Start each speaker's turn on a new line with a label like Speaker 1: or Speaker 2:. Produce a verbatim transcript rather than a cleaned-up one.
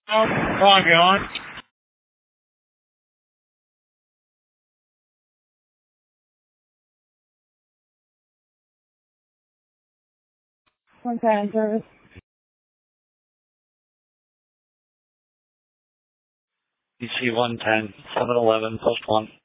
Speaker 1: Oh, go on, go on.
Speaker 2: one ten service.
Speaker 1: D C one ten, seven eleven, post one.